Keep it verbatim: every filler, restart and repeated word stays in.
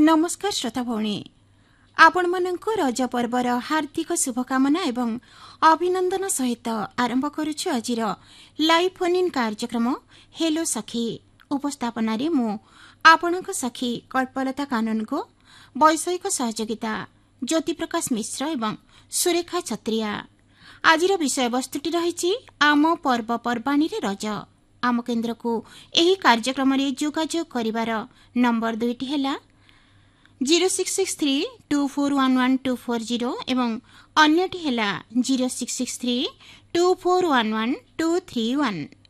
नमस्कार श्रोता भौणी आपण मानक रज पर्वर हार्दिक शुभकामना एवं अभिनंदन सहित आरंभ करुछु आजिर लाइव फोन इन कार्यक्रम हेलो सखी उपस्थापन मु आपणक सखी कल्पलता कानून को वैषयिक सहयोगिता ज्योति प्रकाश मिश्र एवं सुरेखा छत्रिया। आजिर विषय वस्तुटी रही आम पर्वपर्वाणी रज। आम केन्द्र को एही कार्यक्रम रे जोगाजोग करिवार number दुईटी Hella zero six six three to four one one two four zero एवं अन्यटी हेला zero six six three to four one one two three one.